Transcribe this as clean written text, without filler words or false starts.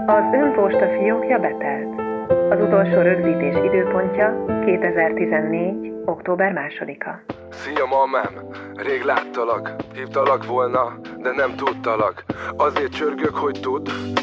Az önposta fiókja betelt. Az utolsó rögzítés időpontja 2014. október 2-a. Szia mamám, rég láttalak, hívtalak volna, de nem tudtalak. Azért csörgök, hogy tudd,